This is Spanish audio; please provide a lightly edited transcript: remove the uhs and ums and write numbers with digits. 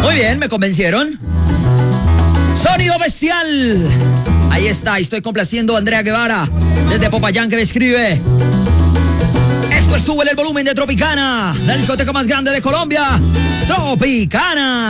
Muy bien, me convencieron. Sonido bestial. Ahí está, estoy complaciendo a Andrea Guevara desde Popayán, que me escribe: esto es Súbele el volumen de Tropicana, la discoteca más grande de Colombia, Tropicana.